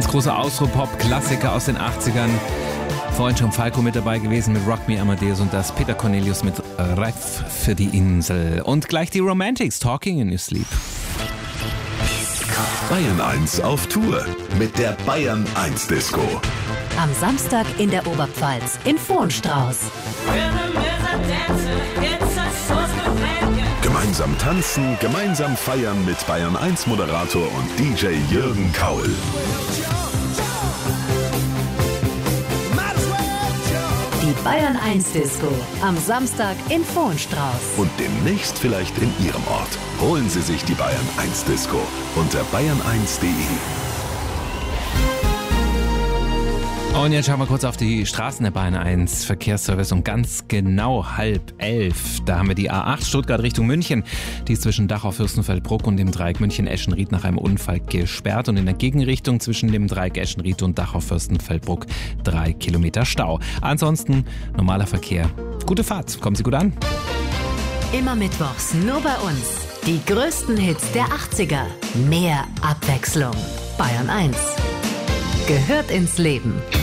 Ganz großer Austro-Pop-Klassiker aus den 80ern. Vorhin schon Falco mit dabei gewesen mit Rock Me Amadeus und das Peter Cornelius mit Reif für die Insel. Und gleich die Romantics, Talking in Your Sleep. Bayern 1 auf Tour mit der Bayern 1 Disco. Am Samstag in der Oberpfalz in Vohenstrauß. Gemeinsam tanzen, gemeinsam feiern mit Bayern 1 Moderator und DJ Jürgen Kaul. Die Bayern 1 Disco am Samstag in Vohenstrauß. Und demnächst vielleicht in Ihrem Ort. Holen Sie sich die Bayern 1 Disco unter bayern1.de. Und jetzt schauen wir kurz auf die Straßen der Bayern 1 Verkehrsservice um ganz genau 10:30. Da haben wir die A8 Stuttgart Richtung München. Die ist zwischen Dachau, Fürstenfeldbruck und dem Dreieck München-Eschenried nach einem Unfall gesperrt. Und in der Gegenrichtung zwischen dem Dreieck Eschenried und Dachau, Fürstenfeldbruck 3 Kilometer Stau. Ansonsten normaler Verkehr. Gute Fahrt, kommen Sie gut an. Immer mittwochs nur bei uns. Die größten Hits der 80er. Mehr Abwechslung. Bayern 1 gehört ins Leben.